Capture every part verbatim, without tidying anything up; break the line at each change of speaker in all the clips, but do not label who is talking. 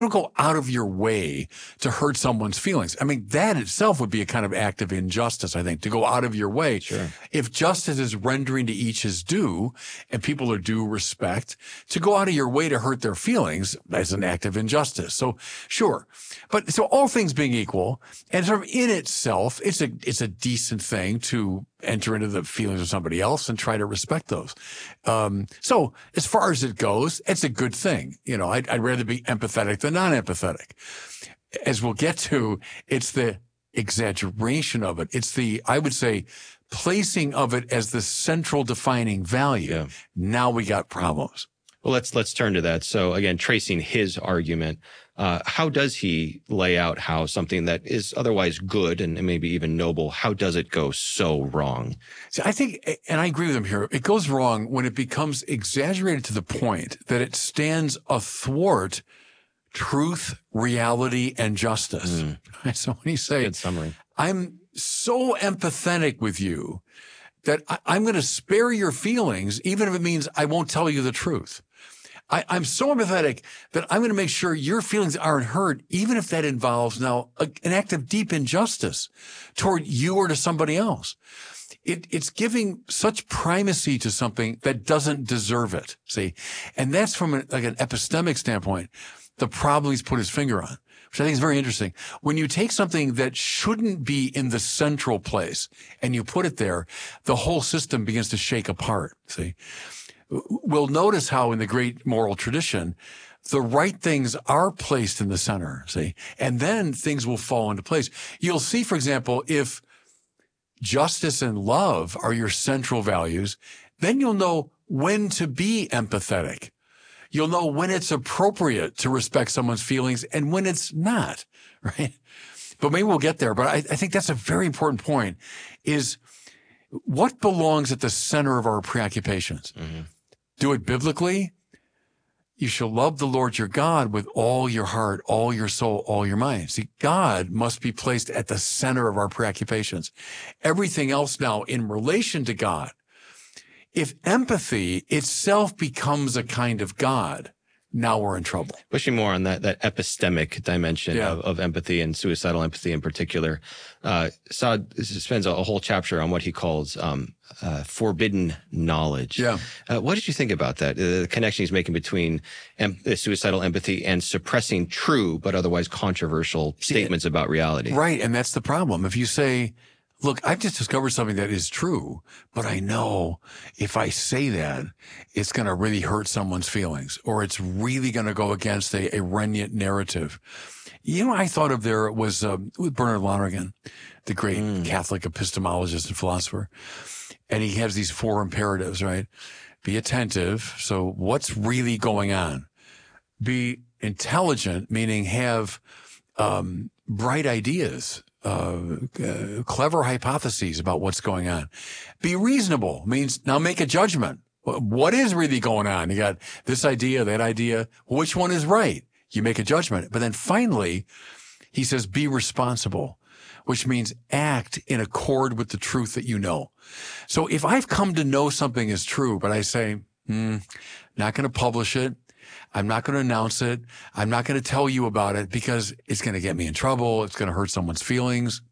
don't go out of your way to hurt someone's feelings. I mean, that itself would be a kind of act of injustice, I think, to go out of your way.
Sure.
If justice is rendering to each his due and people are due respect, to go out of your way to hurt their feelings, that's an act of injustice. So sure. But so all things being equal, and sort of in itself, it's a, it's a decent thing to enter into the feelings of somebody else and try to respect those. Um, so as far as it goes, it's a good thing. You know, I'd, I'd rather be empathetic than non-empathetic. As we'll get to, it's the exaggeration of it. It's the, I would say, placing of it as the central defining value.
Yeah.
Now we got problems.
Well, let's let's turn to that. So again, tracing his argument, uh, how does he lay out how something that is otherwise good and maybe even noble, how does it go so wrong?
See, I think, and I agree with him here, it goes wrong when it becomes exaggerated to the point that it stands athwart truth, reality, and justice. Mm. So when you say,
good summary.
I'm so empathetic with you that I, I'm going to spare your feelings, even if it means I won't tell you the truth. I, I'm so empathetic that I'm going to make sure your feelings aren't hurt, even if that involves now a, an act of deep injustice toward you or to somebody else. It, it's giving such primacy to something that doesn't deserve it. See, and that's from a, like an epistemic standpoint, the problem he's put his finger on, which I think is very interesting. When you take something that shouldn't be in the central place and you put it there, the whole system begins to shake apart. See, we'll notice how in the great moral tradition, the right things are placed in the center. See, and then things will fall into place. You'll see, for example, if justice and love are your central values, then you'll know when to be empathetic. You'll know when it's appropriate to respect someone's feelings and when it's not, right? But maybe we'll get there. But I, I think that's a very important point, is what belongs at the center of our preoccupations. Mm-hmm. Do it biblically. You shall love the Lord your God with all your heart, all your soul, all your mind. See, God must be placed at the center of our preoccupations. Everything else now in relation to God. If empathy itself becomes a kind of God, now we're in trouble.
Pushing more on that, that epistemic dimension
yeah.
of, of empathy and suicidal empathy in particular. Uh, Saad spends a, a whole chapter on what he calls um, uh, forbidden knowledge.
Yeah.
Uh, what did you think about that? Uh, the connection he's making between em- suicidal empathy and suppressing true but otherwise controversial See, statements about reality.
Right, and that's the problem. If you say, look, I've just discovered something that is true, but I know if I say that, it's going to really hurt someone's feelings, or it's really going to go against a, a renient narrative. You know, I thought of there was uh, with Bernard Lonergan, the great mm. Catholic epistemologist and philosopher, and he has these four imperatives, right? Be attentive. So what's really going on? Be intelligent, meaning have um, bright ideas. Uh, uh, clever hypotheses about what's going on. Be reasonable means now make a judgment. What is really going on? You got this idea, that idea. Which one is right? You make a judgment. But then finally, he says, be responsible, which means act in accord with the truth that you know. So if I've come to know something is true, but I say, hmm, not going to publish it. I'm not going to announce it. I'm not going to tell you about it because it's going to get me in trouble. It's going to hurt someone's feelings.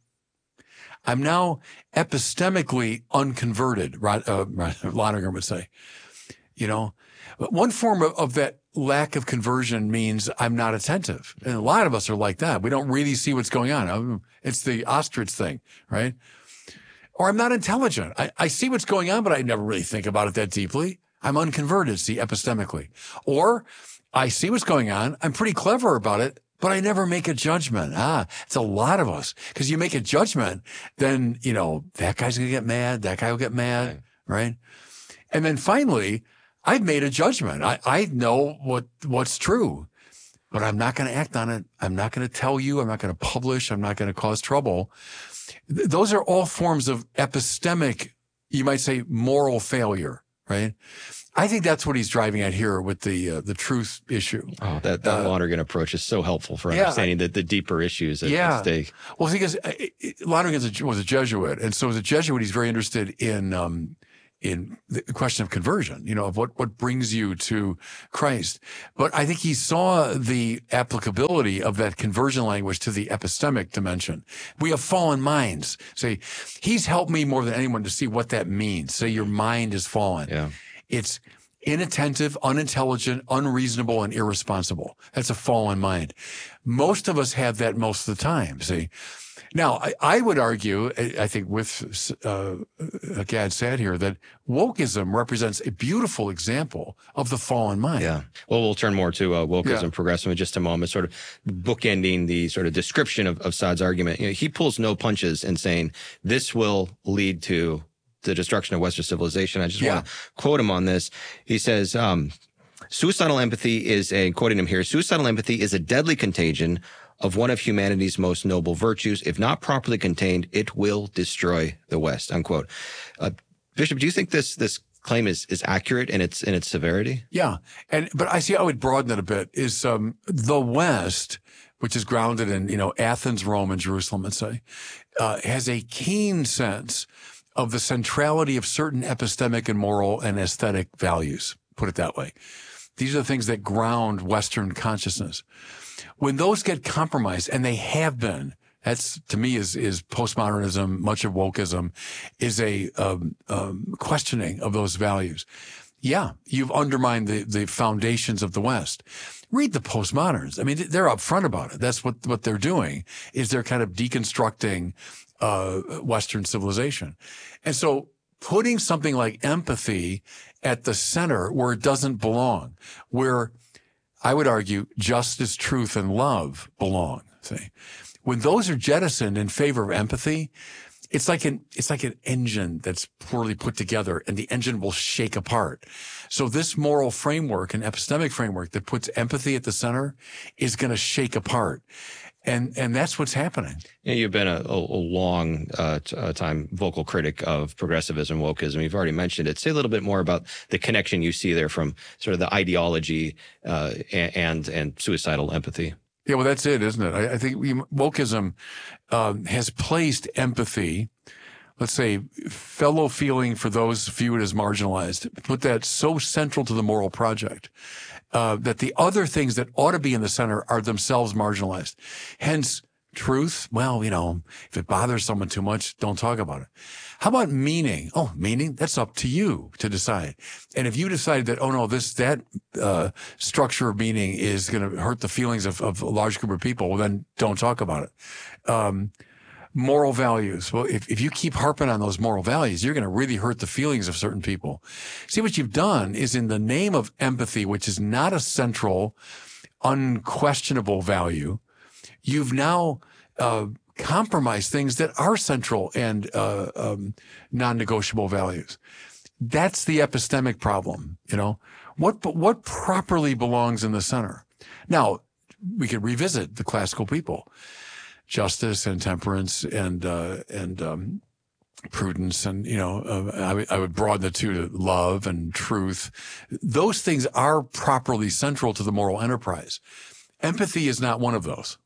I'm now epistemically unconverted, uh, Lonergan would say. You know, one form of, of that lack of conversion means I'm not attentive. And a lot of us are like that. We don't really see what's going on. It's the ostrich thing, right? Or I'm not intelligent. I, I see what's going on, but I never really think about it that deeply. I'm unconverted, see, epistemically. Or I see what's going on. I'm pretty clever about it, but I never make a judgment. Ah, it's a lot of us. Because you make a judgment, then, you know, that guy's going to get mad. That guy will get mad, right? right? And then finally, I've made a judgment. I, I know what what's true, but I'm not going to act on it. I'm not going to tell you. I'm not going to publish. I'm not going to cause trouble. Th- those are all forms of epistemic, you might say, moral failure. Right, I think that's what he's driving at here with the uh, the truth issue.
Oh, that that uh, Lonergan approach is so helpful for
yeah,
understanding the, the deeper issues at,
yeah.
at stake.
Well, because uh, Lonergan was a Jesuit, and so as a Jesuit, he's very interested in um, in the question of conversion, you know, of what, what brings you to Christ. But I think he saw the applicability of that conversion language to the epistemic dimension. We have fallen minds. Say, he's helped me more than anyone to see what that means. Say your mind is fallen.
Yeah.
It's inattentive, unintelligent, unreasonable, and irresponsible. That's a fallen mind. Most of us have that most of the time, see? Now, I, I would argue, I think with uh, Gad Saad here, that wokeism represents a beautiful example of the fallen mind.
Yeah. Well, we'll turn more to uh, wokeism,
Yeah.
progressivism in just a moment, sort of bookending the sort of description of, of Saad's argument. You know, he pulls no punches in saying this will lead to the destruction of Western civilization. I just
Yeah.
want to quote him on this. He says, um, suicidal empathy is a, quoting him here, suicidal empathy is a deadly contagion of one of humanity's most noble virtues. If not properly contained, it will destroy the West, unquote. Uh, Bishop, do you think this this claim is is accurate in its in its severity?
Yeah. And but I see I would broaden it a bit, is um, the West, which is grounded in, you know, Athens, Rome, and Jerusalem, let's say, uh, has a keen sense of the centrality of certain epistemic and moral and aesthetic values, put it that way. These are the things that ground Western consciousness. When those get compromised, and they have been, that's to me is is postmodernism, much of wokeism, is a um, um, questioning of those values. Yeah, you've undermined the the foundations of the West. Read the postmoderns. I mean, they're upfront about it. That's what what they're doing, is they're kind of deconstructing uh, Western civilization. And so putting something like empathy at the center where it doesn't belong, where I would argue justice, truth, and love belong. See, when those are jettisoned in favor of empathy, it's like an it's like an engine that's poorly put together, and the engine will shake apart. So this moral framework and epistemic framework that puts empathy at the center is going to shake apart. And and that's what's happening.
Yeah, you've been a, a, a long uh, t- uh, time vocal critic of progressivism, wokeism. You've already mentioned it. Say a little bit more about the connection you see there from sort of the ideology uh, and and suicidal empathy.
Yeah, well, that's it, isn't it? I, I think we, wokeism um, has placed empathy, let's say fellow feeling for those viewed as marginalized, put that so central to the moral project. Uh, that the other things that ought to be in the center are themselves marginalized. Hence, truth, well, you know, if it bothers someone too much, don't talk about it. How about meaning? Oh, meaning? That's up to you to decide. And if you decide that, oh no, this, that, uh, structure of meaning is going to hurt the feelings of, of a large group of people, well, then don't talk about it. Um, Moral values. Well, if, if you keep harping on those moral values, you're going to really hurt the feelings of certain people. See, what you've done is in the name of empathy, which is not a central, unquestionable value, you've now uh, compromised things that are central and uh, um, non-negotiable values. That's the epistemic problem, you know. What, what properly belongs in the center? Now, we could revisit the classical people. Justice and temperance and uh, and um, prudence, and you know, uh, I, w- I would broaden the two to love and truth. Those things are properly central to the moral enterprise. Empathy is not one of those.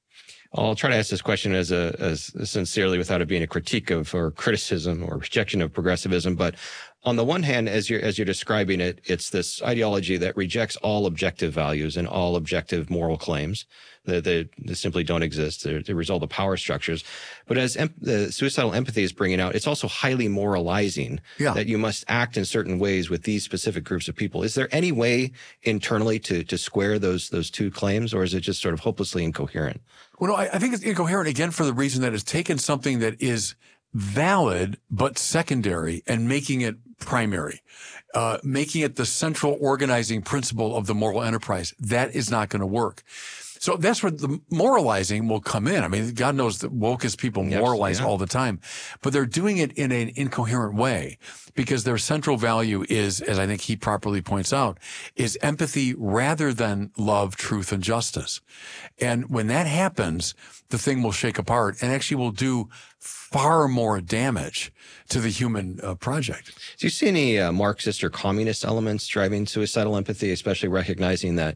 I'll try to ask this question as a as sincerely without it being a critique of or criticism or rejection of progressivism. But on the one hand, as you're as you're describing it, it's this ideology that rejects all objective values and all objective moral claims. They, they, they simply don't exist. They're the result of power structures. But as em- the suicidal empathy is bringing out, it's also highly moralizing.
Yeah.
That you must act in certain ways with these specific groups of people. Is there any way internally to to square those those two claims, or is it just sort of hopelessly incoherent?
Well, no, I, I think it's incoherent again for the reason that it's taken something that is valid but secondary and making it primary, uh, making it the central organizing principle of the moral enterprise. That is not going to work. So that's where the moralizing will come in. I mean, God knows that wokest people moralize
yeah.
all the time, but they're doing it in an incoherent way because their central value is, as I think he properly points out, is empathy rather than love, truth, and justice. And when that happens, the thing will shake apart and actually will do far more damage to the human uh, project.
Do you see any uh, Marxist or communist elements driving suicidal empathy, especially recognizing that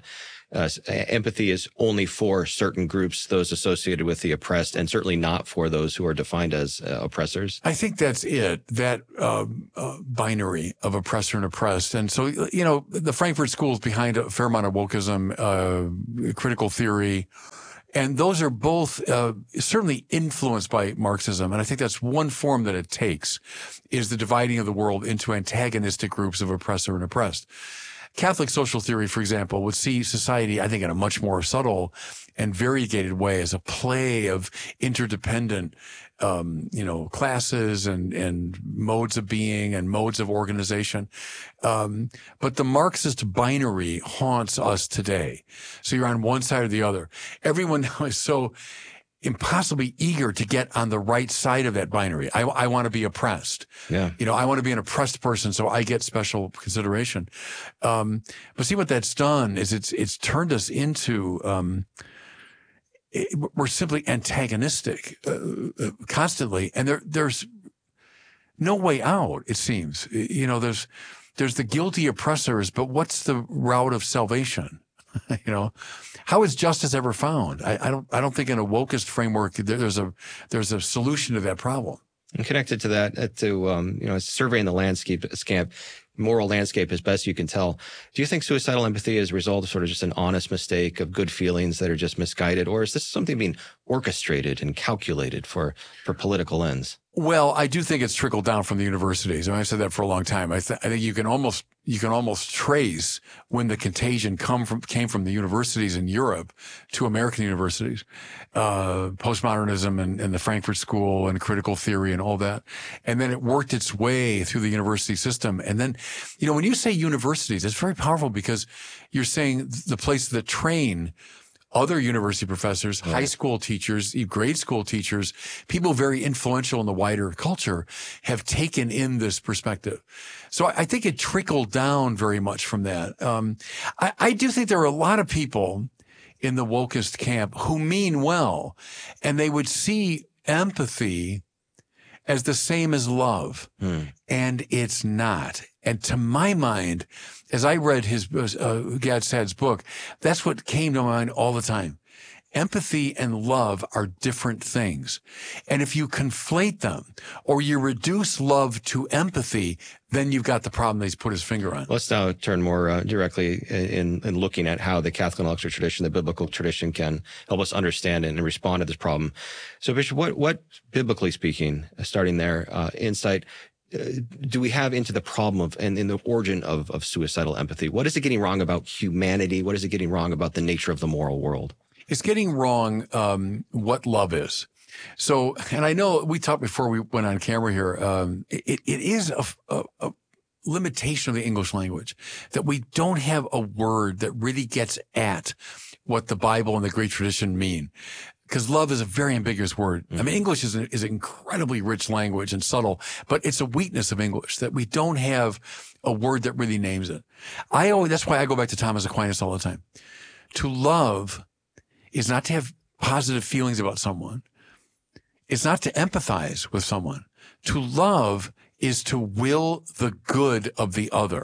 uh, empathy is only for certain groups, those associated with the oppressed, and certainly not for those who are defined as uh, oppressors?
I think that's it, that uh, uh, binary of oppressor and oppressed. And so, you know, the Frankfurt School is behind a fair amount of wokeism, uh, critical theory. And those are both uh, certainly influenced by Marxism. And I think that's one form that it takes, is the dividing of the world into antagonistic groups of oppressor and oppressed. Catholic social theory, for example, would see society, I think, in a much more subtle and variegated way as a play of interdependent, um, you know, classes and, and modes of being and modes of organization. Um, but the Marxist binary haunts us today. So you're on one side or the other. Everyone now is so impossibly eager to get on the right side of that binary. I, I want to be oppressed.
Yeah.
You know, I want to be an oppressed person, so I get special consideration. Um, but see what that's done is it's, it's turned us into, um, it, we're simply antagonistic, uh, constantly. And there, there's no way out, it seems. You know, there's, there's the guilty oppressors, but what's the route of salvation? You know, how is justice ever found? I, I don't. I don't think in a wokeist framework there, there's a there's a solution to that problem.
And connected to that, uh, to um, you know, surveying the landscape, scamp, moral landscape as best you can tell. Do you think suicidal empathy is a result of sort of just an honest mistake of good feelings that are just misguided, or is this something being orchestrated and calculated for for political ends?
Well, I do think it's trickled down from the universities. I mean, I've said that for a long time. I, th- I think you can almost you can almost trace when the contagion come from came from the universities in Europe to American universities, uh, postmodernism and, and the Frankfurt School and critical theory and all that, and then it worked its way through the university system. And then, you know, when you say universities, it's very powerful because you're saying the places that train other university professors,
right.
high school teachers, grade school teachers, people very influential in the wider culture have taken in this perspective. So I think it trickled down very much from that. Um, I, I do think there are a lot of people in the wokeist camp who mean well, and they would see empathy as the same as love. Hmm. And it's not. And to my mind, as I read his, uh, Gad Saad's book, that's what came to mind all the time. Empathy and love are different things. And if you conflate them or you reduce love to empathy, then you've got the problem that he's put his finger on.
Let's now turn more uh, directly in, in looking at how the Catholic intellectual tradition, the biblical tradition, can help us understand and respond to this problem. So, Bishop, what, what biblically speaking, starting there, uh, insight Uh, do we have into the problem of and in the origin of, of suicidal empathy? What is it getting wrong about humanity? What is it getting wrong about the nature of the moral world?
It's getting wrong um, what love is. So, and I know we talked before we went on camera here, um, it, it is a, a, a limitation of the English language that we don't have a word that really gets at what the Bible and the Greek tradition mean. Because love is a very ambiguous word. Mm-hmm. I mean, English is, a, is an incredibly rich language and subtle, but it's a weakness of English that we don't have a word that really names it. I always, that's why I go back to Thomas Aquinas all the time. To love is not to have positive feelings about someone. It's not to empathize with someone. To love is to will the good of the other.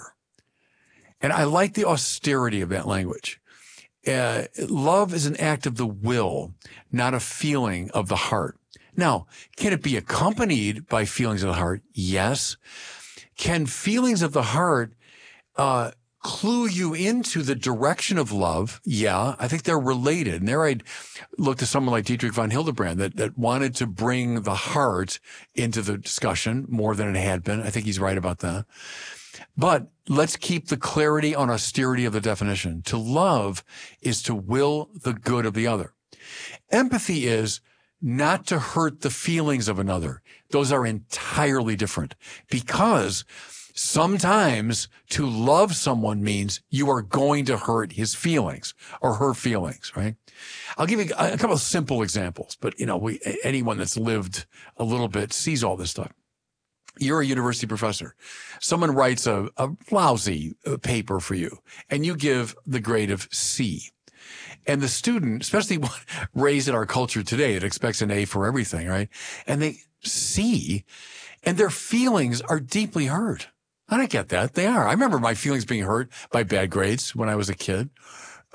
And I like the austerity of that language. Uh, love is an act of the will, not a feeling of the heart. Now, can it be accompanied by feelings of the heart? Yes. Can feelings of the heart uh clue you into the direction of love? Yeah, I think they're related. And there I'd look to someone like Dietrich von Hildebrand that, that wanted to bring the heart into the discussion more than it had been. I think he's right about that. But let's keep the clarity on austerity of the definition. To love is to will the good of the other. Empathy is not to hurt the feelings of another. Those are entirely different, because sometimes to love someone means you are going to hurt his feelings or her feelings, right? I'll give you a couple of simple examples, but you know, we, anyone that's lived a little bit sees all this stuff. You're a university professor. Someone writes a, a lousy paper for you, and you give the grade of C. And the student, especially one raised in our culture today that expects an A for everything, right? And they C, and their feelings are deeply hurt. I don't get that. They are. I remember my feelings being hurt by bad grades when I was a kid.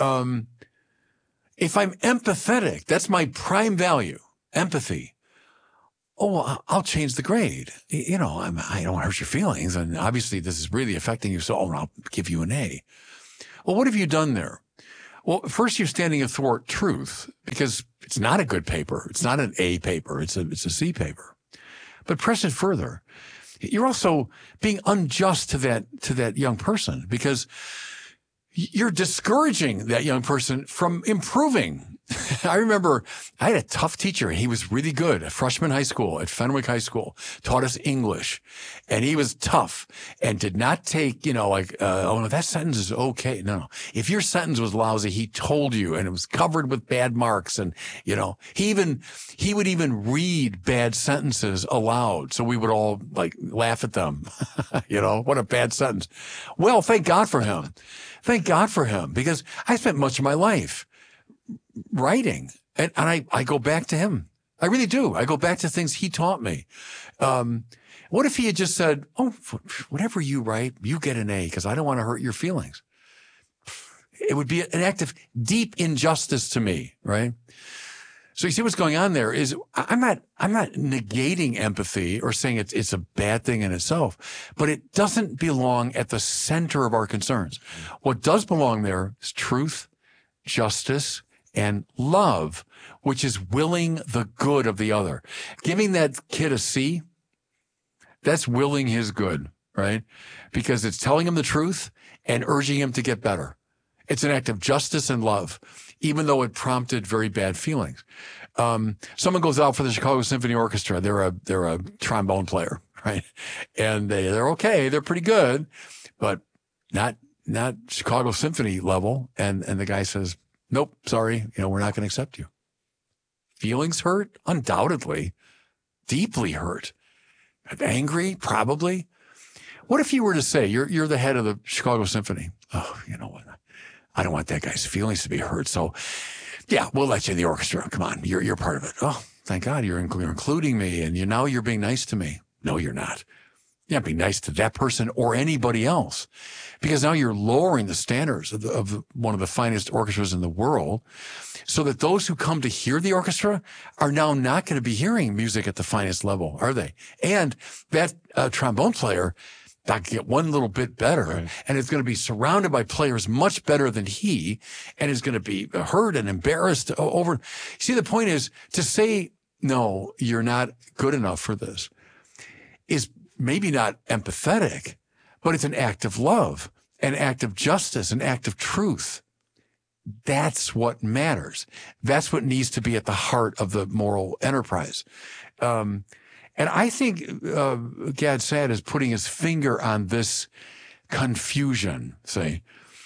Um, if I'm empathetic, that's my prime value, empathy. Oh, well, I'll change the grade. You know, I'm, I don't want to hurt your feelings. And obviously this is really affecting you. So oh, I'll give you an A. Well, what have you done there? Well, first you're standing athwart truth because it's not a good paper. It's not an A paper. It's a, it's a C paper. But press it further. You're also being unjust to that, to that young person because you're discouraging that young person from improving. I remember I had a tough teacher and he was really good at freshman high school at Fenwick High School, taught us English, and he was tough and did not take, you know, like, uh, oh no, that sentence is okay. No, no. If your sentence was lousy, he told you and it was covered with bad marks. And, you know, he even, he would even read bad sentences aloud. So we would all like laugh at them. You know, what a bad sentence. Well, thank God for him. Thank God for him because I spent much of my life writing and, and I, I go back to him. I really do. I go back to things he taught me. Um, what if he had just said, oh, whatever you write, you get an A because I don't want to hurt your feelings. It would be an act of deep injustice to me, right? So you see what's going on there is I'm not, I'm not negating empathy or saying it's, it's a bad thing in itself, but it doesn't belong at the center of our concerns. What does belong there is truth, justice, and love, which is willing the good of the other. Giving that kid a C, that's willing his good, right? Because it's telling him the truth and urging him to get better. It's an act of justice and love, even though it prompted very bad feelings. Um, someone goes out for the Chicago Symphony Orchestra. They're a, they're a trombone player, right? And they, they're okay. They're pretty good, but not, not Chicago Symphony level. And, and the guy says, nope, sorry. You know, we're not going to accept you. Feelings hurt? Undoubtedly. Deeply hurt. Angry? Probably. What if you were to say, you're, you're the head of the Chicago Symphony. Oh, you know what? I don't want that guy's feelings to be hurt. So yeah, we'll let you in the orchestra. Come on. You're, you're part of it. Oh, thank God you're, you're including me. And you now you're being nice to me. No, you're not. You're not being nice to that person or anybody else because now you're lowering the standards of, the, of one of the finest orchestras in the world so that those who come to hear the orchestra are now not going to be hearing music at the finest level, are they? And that uh, trombone player that get one little bit better, right. And it's going to be surrounded by players much better than he, and is going to be hurt and embarrassed over. See, the point is to say, no, you're not good enough for this is maybe not empathetic, but it's an act of love, an act of justice, an act of truth. That's what matters. That's what needs to be at the heart of the moral enterprise. Um, And I think uh, Gad Saad is putting his finger on this confusion, say,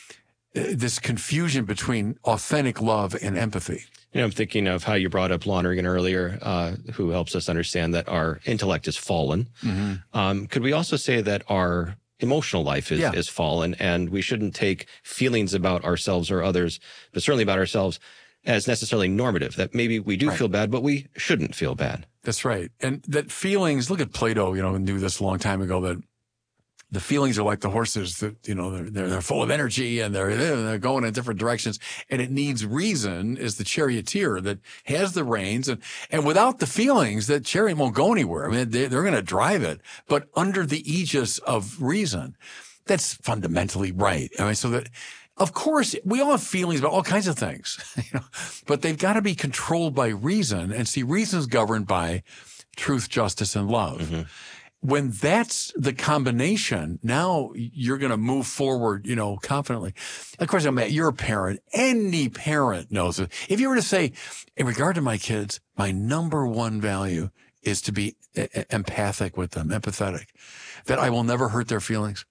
this confusion between authentic love and empathy.
You know, I'm thinking of how you brought up Lonergan earlier, uh, who helps us understand that our intellect is fallen. Mm-hmm. Um, could we also say that our emotional life is, yeah. is fallen, and we shouldn't take feelings about ourselves or others, but certainly about ourselves, as necessarily normative, that maybe we do right. feel bad, but we shouldn't feel bad.
That's right. And that feelings, look at Plato, you know, knew this a long time ago, that the feelings are like the horses that, you know, they're, they're, they're full of energy and they're, they're going in different directions. And it needs reason is the charioteer that has the reins. And, and without the feelings, that chariot won't go anywhere. I mean, they, they're going to drive it, but under the aegis of reason. That's fundamentally right. I mean, so that, of course, we all have feelings about all kinds of things, you know, but they've got to be controlled by reason, and see, reason is governed by truth, justice, and love. Mm-hmm. When that's the combination, now you're going to move forward, you know, confidently. Of course, I'm, you're a parent. Any parent knows it. If you were to say, in regard to my kids, my number one value is to be empathic with them, empathetic, that I will never hurt their feelings.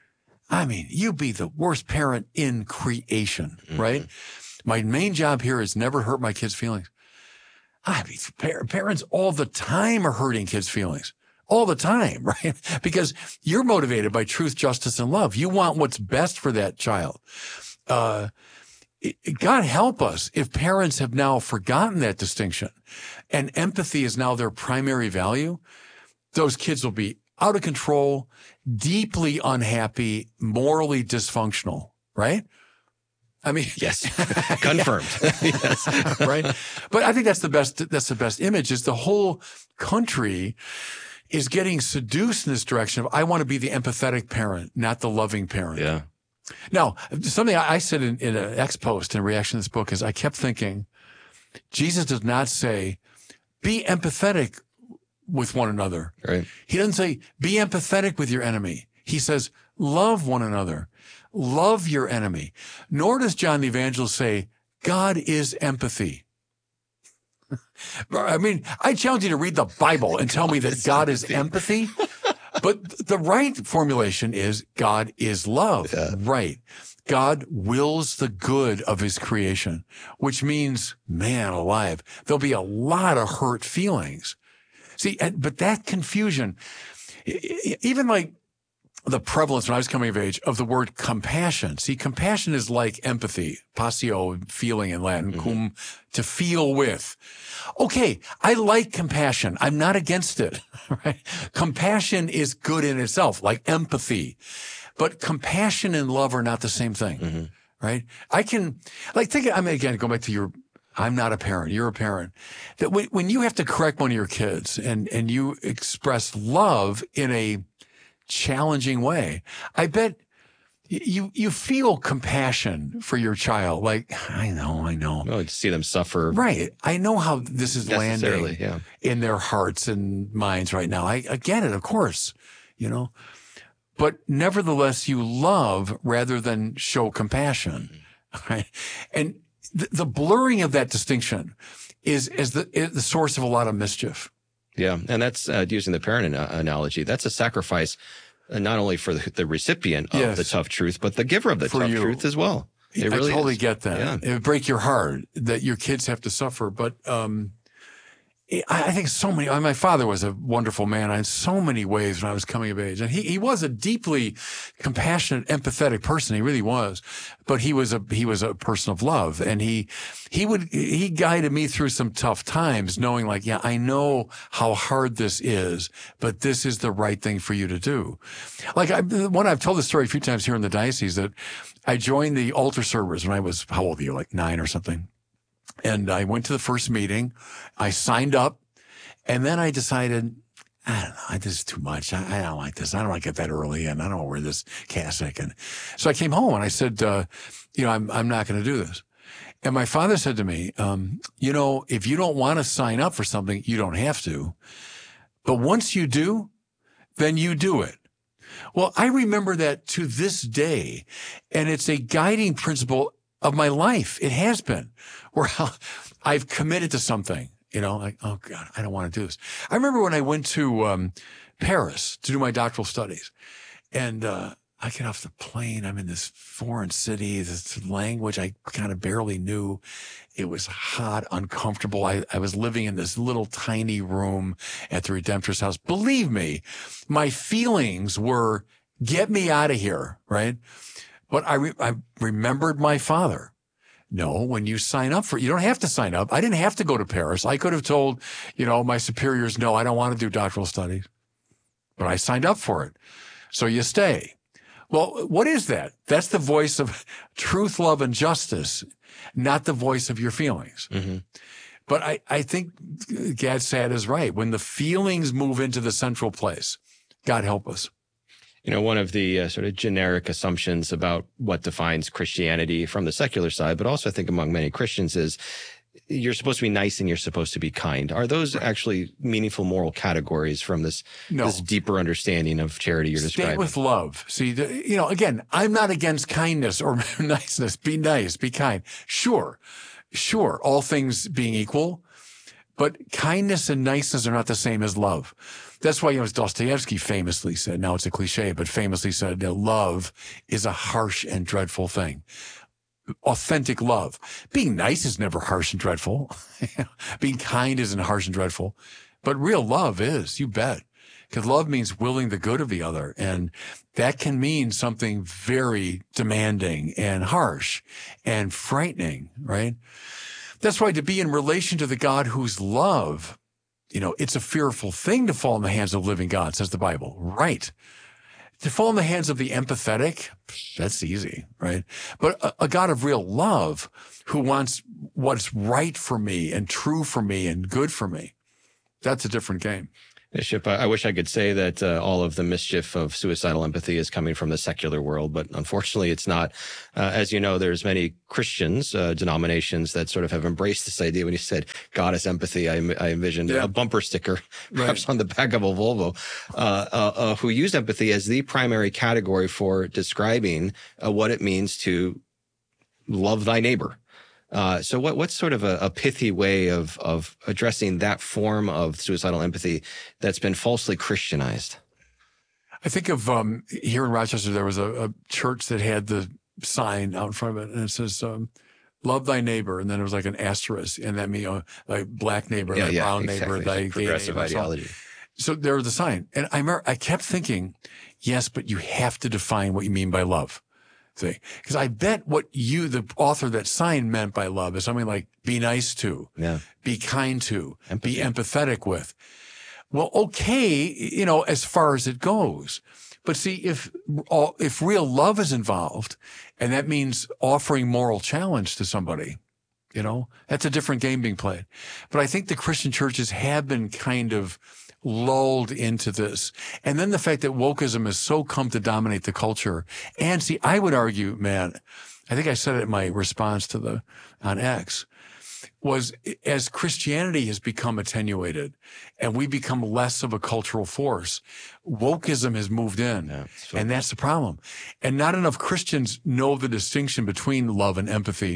I mean, you'd be the worst parent in creation, right? Mm-hmm. My main job here is never hurt my kids' feelings. I mean, parents all the time are hurting kids' feelings. All the time, right? Because you're motivated by truth, justice, and love. You want what's best for that child. Uh, God help us if parents have now forgotten that distinction and empathy is now their primary value. Those kids will be out of control, deeply unhappy, morally dysfunctional, right? I mean,
yes, confirmed.
Yes. Right. But I think that's the best, that's the best image is the whole country is getting seduced in this direction of, I want to be the empathetic parent, not the loving parent.
Yeah.
Now, something I said in, in an X post in reaction to this book is I kept thinking, Jesus does not say, be empathetic with one another.
Right.
He doesn't say, be empathetic with your enemy. He says, love one another. Love your enemy. Nor does John the Evangelist say, God is empathy. I mean, I challenge you to read the Bible and tell me that God is empathy. But the right formulation is God is love.
Yeah. Right.
God wills the good of his creation, which means, man alive, there'll be a lot of hurt feelings. See, but that confusion, even like the prevalence when I was coming of age of the word compassion. See, compassion is like empathy, passio, feeling in Latin, mm-hmm. cum, to feel with. Okay, I like compassion. I'm not against it, right? Compassion is good in itself, like empathy. But compassion and love are not the same thing, mm-hmm. right? I can, like, think, I mean, again, go back to your, I'm not a parent, you're a parent. That when, when you have to correct one of your kids and, and you express love in a challenging way, I bet you you feel compassion for your child. Like, I know, I know.
Well, to see them suffer.
Right. I know how this is landing
yeah.
in their hearts and minds right now. I, I get it, of course, you know. But nevertheless, you love rather than show compassion. Mm-hmm. Right? And the, the blurring of that distinction is, is, the, is the source of a lot of mischief.
Yeah, and that's uh, using the parent an- analogy. That's a sacrifice uh, not only for the, the recipient of yes. the tough truth, but the giver of the
for
tough
you.
truth as well. It
I
really
totally
is.
get that.
Yeah.
It would break your heart that your kids have to suffer. But um, I think so many, my father was a wonderful man in so many ways when I was coming of age. And he, he was a deeply compassionate, empathetic person. He really was. But he was a, he was a person of love. And he, he would, he guided me through some tough times knowing like, yeah, I know how hard this is, but this is the right thing for you to do. Like I, one, I've told this story a few times here in the diocese that I joined the altar servers when I was, how old are you? Like nine or something. And I went to the first meeting, I signed up, and then I decided, I don't know, this is too much. I, I don't like this. I don't want to get that early, and I don't want to wear this cassock. And so I came home and I said, uh, you know, I'm, I'm not going to do this. And my father said to me, um, you know, if you don't want to sign up for something, you don't have to. But once you do, then you do it. Well, I remember that to this day, and it's a guiding principle of my life. It has been where I've committed to something, you know, like, oh God, I don't want to do this. I remember when I went to um, Paris to do my doctoral studies, and uh, I get off the plane. I'm in this foreign city, this language I kind of barely knew. It was hot, uncomfortable. I, I was living in this little tiny room at the Redemptorist house. Believe me, my feelings were, get me out of here, right? But I, re- I remembered my father. No, when you sign up for it, you don't have to sign up. I didn't have to go to Paris. I could have told, you know, my superiors, no, I don't want to do doctoral studies. But I signed up for it. So you stay. Well, what is that? That's the voice of truth, love, and justice, not the voice of your feelings. Mm-hmm. But I, I think Gad Saad is right. When the feelings move into the central place, God help us.
You know, one of the uh, sort of generic assumptions about what defines Christianity from the secular side, but also I think among many Christians is you're supposed to be nice and you're supposed to be kind. Are those right. actually meaningful moral categories from this, no. this deeper understanding of charity you're
Stay
describing?
With love. See, the, you know, again, I'm not against kindness or niceness. Be nice, be kind. Sure, sure, all things being equal, but kindness and niceness are not the same as love. That's why, you know, as Dostoevsky famously said, now it's a cliche, but famously said that love is a harsh and dreadful thing. Authentic love. Being nice is never harsh and dreadful. Being kind isn't harsh and dreadful. But real love is, you bet. Because love means willing the good of the other. And that can mean something very demanding and harsh and frightening, right? That's why to be in relation to the God who's love, you know, it's a fearful thing to fall in the hands of living God, says the Bible. Right. to fall in the hands of the empathetic, that's easy, right? But a, a God of real love who wants what's right for me and true for me and good for me, that's a different game.
Bishop, I wish I could say that uh, all of the mischief of suicidal empathy is coming from the secular world, but unfortunately it's not. Uh, as you know, there's many Christians, uh, denominations that sort of have embraced this idea. When you said God is empathy, I, I envisioned yeah. a bumper sticker, perhaps right. on the back of a Volvo, uh, uh, uh, who used empathy as the primary category for describing uh, what it means to love thy neighbor. Uh, so what, what's sort of a, a pithy way of, of addressing that form of suicidal empathy that's been falsely Christianized?
I think of, um, here in Rochester, there was a, a church that had the sign out in front of it, and it says, um, love thy neighbor. And then it was like an asterisk, and that means, uh, thy black neighbor,
yeah,
thy
yeah,
brown
exactly.
neighbor, thy
progressive
gay neighbor.
ideology.
So, so there was the sign. And I remember, I kept thinking, yes, but you have to define what you mean by love. See, because I bet what you, the author that sign meant by love is something like be nice to,
yeah.
be kind to,
Empathy.
be empathetic with. Well, okay, you know, as far as it goes. But see, if if real love is involved, and that means offering moral challenge to somebody, you know, that's a different game being played. But I think the Christian churches have been kind of lulled into this. And then the fact that wokeism has so come to dominate the culture. And see, I would argue, man, I think I said it in my response to the, on X, was as Christianity has become attenuated and we become less of a cultural force, wokeism has moved in. Yeah, so and that's the problem. And not enough Christians know the distinction between love and empathy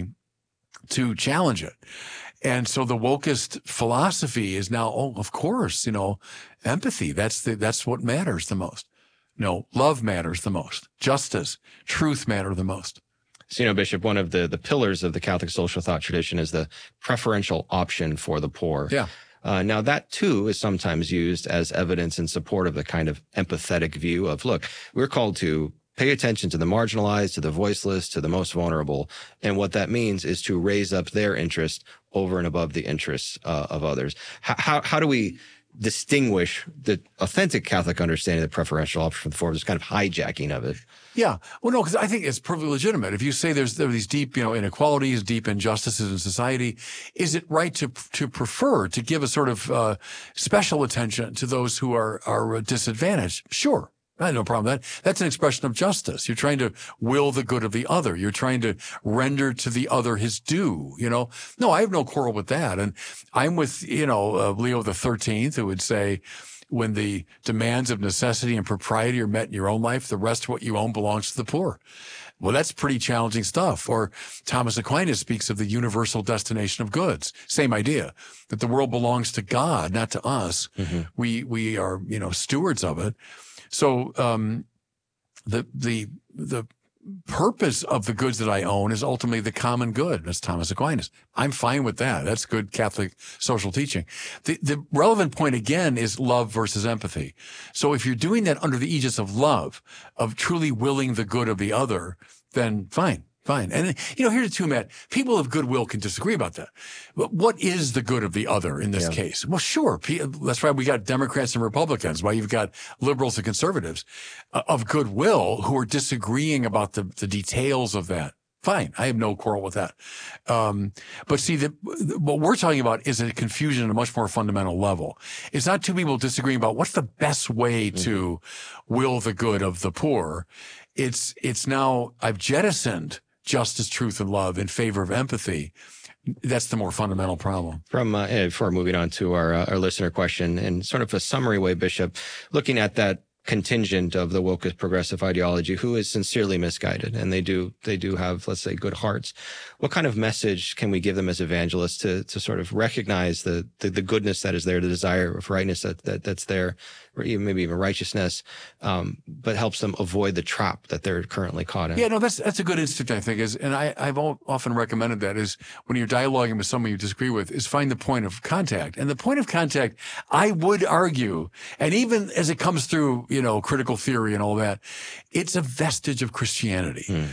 to challenge it. And so the wokest philosophy is now, oh, of course, you know, empathy. That's the, that's what matters the most. No, love matters the most. Justice, truth matter the most.
So, you know, Bishop, one of the, the pillars of the Catholic social thought tradition is the preferential option for the poor.
Yeah.
Uh, now, that, too, is sometimes used as evidence in support of the kind of empathetic view of, look, we're called to pay attention to the marginalized, to the voiceless, to the most vulnerable. And what that means is to raise up their interest over and above the interests uh, of others. How, how, how do we distinguish the authentic Catholic understanding of the preferential option from the poor, this kind of hijacking of it?
Yeah. Well, no, because I think it's perfectly legitimate. If you say there's there are these deep, you know, inequalities, deep injustices in society, is it right to to prefer to give a sort of uh, special attention to those who are are disadvantaged? Sure. I have no problem with that. That's an expression of justice. You're trying to will the good of the other. You're trying to render to the other his due, you know? No, I have no quarrel with that. And I'm with, you know, uh, Leo the thirteenth, who would say, when the demands of necessity and propriety are met in your own life, the rest of what you own belongs to the poor. Well, that's pretty challenging stuff. Or Thomas Aquinas speaks of the universal destination of goods. Same idea, that the world belongs to God, not to us. Mm-hmm. We, we are, you know, stewards of it. So, um, the, the, the purpose of the goods that I own is ultimately the common good. That's Thomas Aquinas. I'm fine with that. That's good Catholic social teaching. The, the relevant point again is love versus empathy. So if you're doing that under the aegis of love, of truly willing the good of the other, then fine. Fine. And, you know, here's the two, Matt. People of goodwill can disagree about that. But what is the good of the other in this yeah. case? Well, sure. That's why we got Democrats and Republicans, why you've got liberals and conservatives uh, of goodwill who are disagreeing about the, the details of that. Fine. I have no quarrel with that. Um, but see, the, what we're talking about is a confusion at a much more fundamental level. It's not two people disagreeing about what's the best way mm-hmm. to will the good of the poor. It's, it's now I've jettisoned justice, truth, and love in favor of empathy. That's the more fundamental problem.
From uh, before moving on to our uh, our listener question, in sort of a summary way, Bishop, looking at that contingent of the woke progressive ideology who is sincerely misguided, and they do they do have, let's say, good hearts. What kind of message can we give them as evangelists to to sort of recognize the the, the goodness that is there, the desire of rightness that, that that's there, or even maybe even righteousness, um, but helps them avoid the trap that they're currently caught in?
Yeah, no, that's that's a good instinct, I think, is, and I, I've often recommended that is when you're dialoguing with someone you disagree with, is find the point of contact. And the point of contact, I would argue, and even as it comes through, you know, critical theory and all that, it's a vestige of Christianity. Hmm.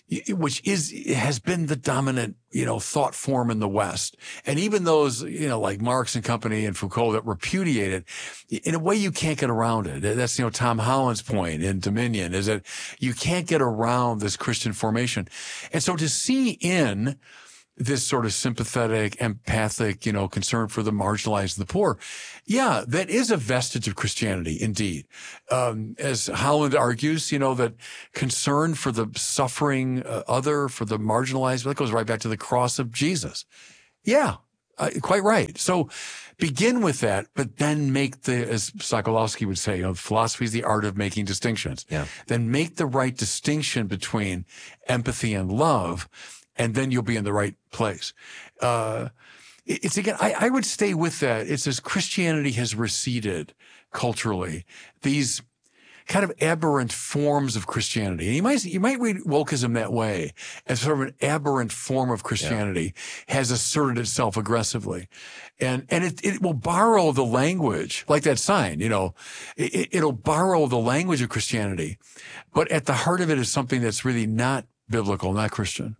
which is has been the dominant, you know, thought form in the West. And even those, you know, like Marx and company and Foucault that repudiate it, in a way you can't get around it. That's, you know, Tom Holland's point in Dominion, is that you can't get around this Christian formation. And so to see in this sort of sympathetic, empathic, you know, concern for the marginalized and the poor, yeah, that is a vestige of Christianity, indeed. Um, as Holland argues, you know, that concern for the suffering uh, other, for the marginalized, that goes right back to the cross of Jesus. Yeah, uh, quite right. So begin with that, but then make the, as Sokolowski would say, you know, philosophy is the art of making distinctions.
Yeah.
Then make the right distinction between empathy and love, and then you'll be in the right place. Uh, it's again, I, I would stay with that. It's as Christianity has receded culturally, these kind of aberrant forms of Christianity. And you might, you might read wokeism that way, as sort of an aberrant form of Christianity yeah. has asserted itself aggressively. And, and it, it will borrow the language, like that sign, you know, it, it'll borrow the language of Christianity. But at the heart of it is something that's really not biblical, not Christian.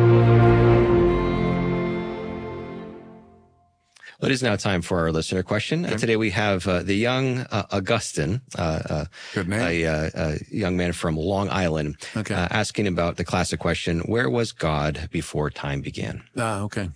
Well, it is now time for our listener question. Okay. Uh, today we have uh, the young uh, Augustine, uh, uh,
Good name.
A, uh, a young man from Long Island,
okay.
uh, asking about the classic question, where was God before time began?
Ah, okay.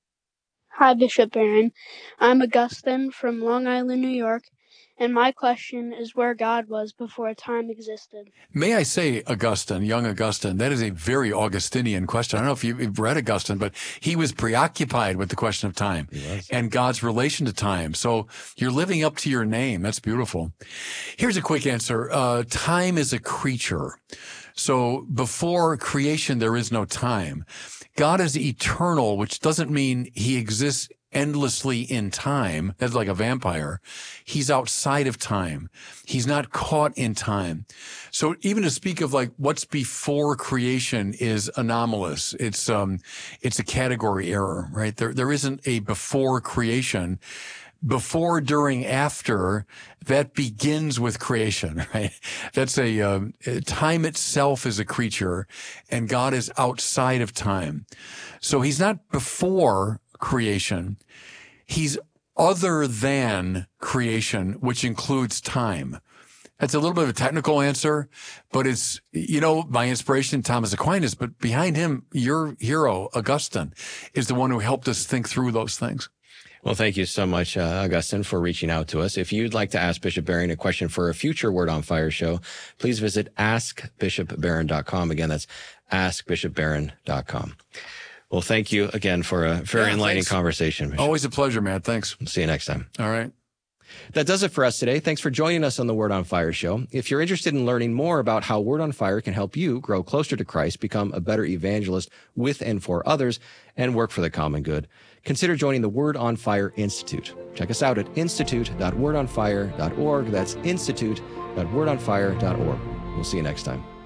Hi, Bishop Barron. I'm Augustine from Long Island, New York. And my question is where God was before time existed.
May I say, Augustine, young Augustine, that is a very Augustinian question. I don't know if you've read Augustine, but he was preoccupied with the question of time and God's relation to time. So you're living up to your name. That's beautiful. Here's a quick answer. Uh, time is a creature. So before creation, there is no time. God is eternal, which doesn't mean he exists endlessly in time. That's like a vampire. He's outside of time. He's not caught in time. So even to speak of like what's before creation is anomalous. It's, um, it's a category error, right? There, there isn't a before creation. Before, during, after, that begins with creation, right? That's a, um, time itself is a creature and God is outside of time. So he's not before creation. He's other than creation, which includes time. That's a little bit of a technical answer, but it's, you know, my inspiration, Thomas Aquinas, but behind him, your hero, Augustine, is the one who helped us think through those things.
Well, thank you so much, uh, Augustine, for reaching out to us. If you'd like to ask Bishop Barron a question for a future Word on Fire show, please visit ask bishop barron dot com. Again, that's ask bishop barron dot com. Well, thank you again for a very yeah, enlightening thanks. conversation, Bishop.
Always a pleasure, man. Thanks.
See you next time.
All right.
That does it for us today. Thanks for joining us on the Word on Fire show. If you're interested in learning more about how Word on Fire can help you grow closer to Christ, become a better evangelist with and for others, and work for the common good, consider joining the Word on Fire Institute. Check us out at institute dot word on fire dot org. That's institute dot word on fire dot org. We'll see you next time.